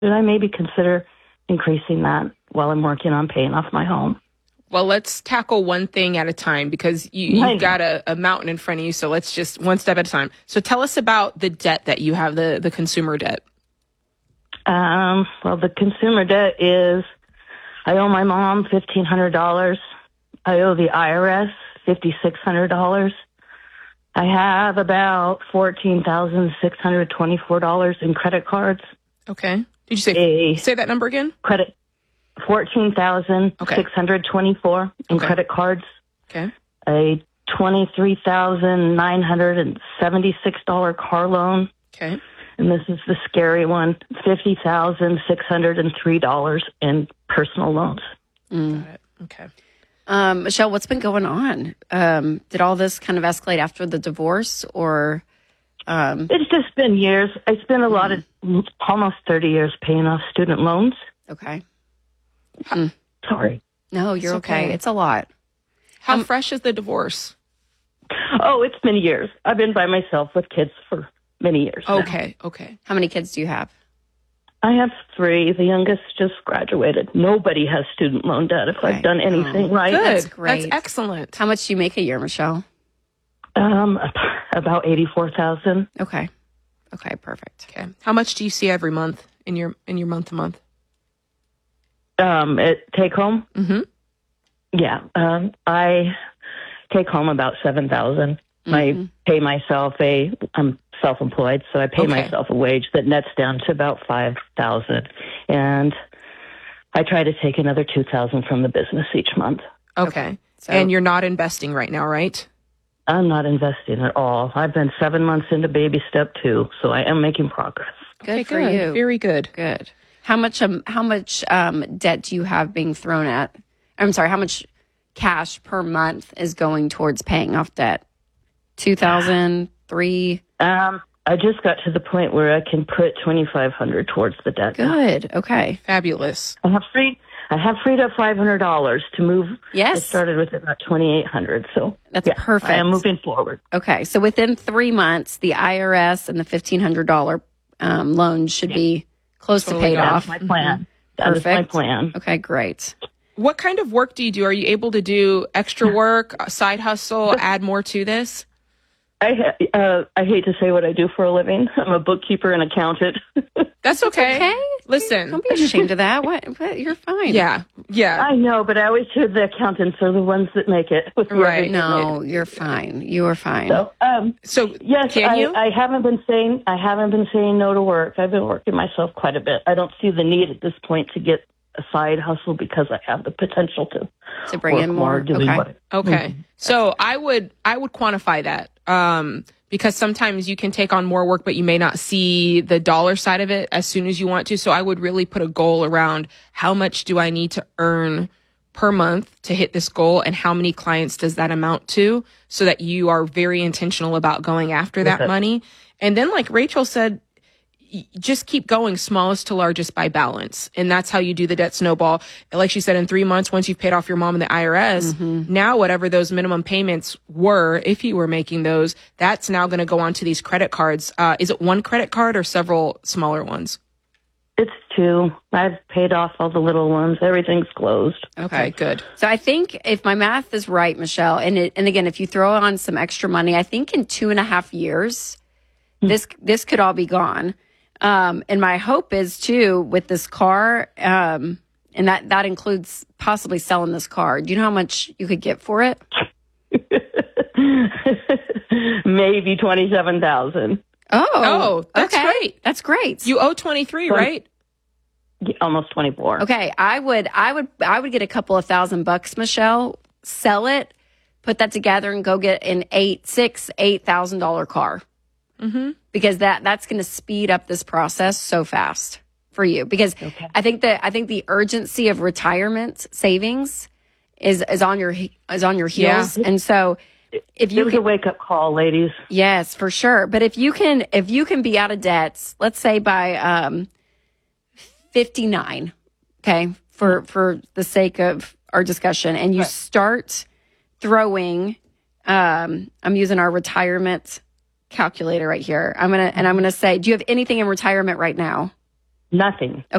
should I maybe consider increasing that while I'm working on paying off my home? Well, let's tackle one thing at a time because you've got a mountain in front of you. So let's just one step at a time. So tell us about the debt that you have, the consumer debt. Well, the consumer debt is, I owe my mom $1,500. I owe the IRS $5,600. I have about $14,624 in credit cards. Okay. Did you say that number again? Credit, $14,624 in credit cards. Okay. A $23,976 car loan. Okay. And this is the scary one, $50,603 in personal loans. Got it. Okay. Michelle, what's been going on? Did all this kind of escalate after the divorce, or? It's just been years. I spent almost 30 years paying off student loans. Okay. Sorry. No, you're okay. It's a lot. How fresh is the divorce? Oh, it's been years. I've been by myself with kids for many years now. Okay. How many kids do you have? I have 3. The youngest just graduated. Nobody has student loan debt if I've done anything right. Good. That's great. That's excellent. How much do you make a year, Michelle? About $84,000. Okay, perfect. Okay. How much do you see every month in your month to month? Take home? Mm-hmm. Yeah. I take home about $7,000. I pay myself I'm self-employed, so I pay myself a wage that nets down to about $5,000, and I try to take another $2,000 from the business each month. Okay. And you're not investing right now, right? I'm not investing at all. I've been 7 months into baby step 2, so I am making progress. Good for you. Very good. Good. How much debt do you have being thrown at? I'm sorry. How much cash per month is going towards paying off debt? 2,000, 3. I just got to the point where I can put $2,500 towards the debt. Good. Okay. Fabulous. I have freed up $500 to move. Yes. I started with about $2,800, so that's perfect. I am moving forward. Okay, so within 3 months, the IRS and the $1,500 loan should be close to paid off. That's my plan. That is my plan. Okay, great. What kind of work do you do? Are you able to do extra work, side hustle, add more to this? I hate to say what I do for a living. I'm a bookkeeper and accountant. That's okay. Okay. Listen. Don't be ashamed of that. What? You're fine. Yeah. I know, but I always hear the accountants are the ones that make it. Right. No, you're fine. You are fine. So yes, can you? I haven't been saying no to work. I've been working myself quite a bit. I don't see the need at this point to get a side hustle because I have the potential to bring in more. Okay. So I would quantify that. Because sometimes you can take on more work, but you may not see the dollar side of it as soon as you want to. So I would really put a goal around how much do I need to earn per month to hit this goal, and how many clients does that amount to, so that you are very intentional about going after that money. And then, like Rachel said, just keep going, smallest to largest by balance. And that's how you do the debt snowball. Like she said, in 3 months, once you've paid off your mom and the IRS, now whatever those minimum payments were, if you were making those, that's now going to go onto these credit cards. Is it one credit card or several smaller ones? It's 2. I've paid off all the little ones. Everything's closed. Okay, good. So I think if my math is right, Michelle, and again, if you throw on some extra money, I think in 2.5 years, this could all be gone. And my hope is too with this car, and that includes possibly selling this car. Do you know how much you could get for it? Maybe $27,000. Oh, that's okay. great. That's great. You owe 23, right? Almost 24. Okay, I would get a couple of $1,000, Michelle. Sell it, put that together, and go get an $8,000 car. Mm-hmm. Because that's going to speed up this process so fast for you. Because I think the urgency of retirement savings is on your heels, and so if you it was a wake up call, ladies. Yes, for sure. But if you can be out of debts, let's say by 59, okay, for the sake of our discussion, and you start throwing, I'm using our retirement calculator right here. I'm gonna say, do you have anything in retirement right now? Nothing.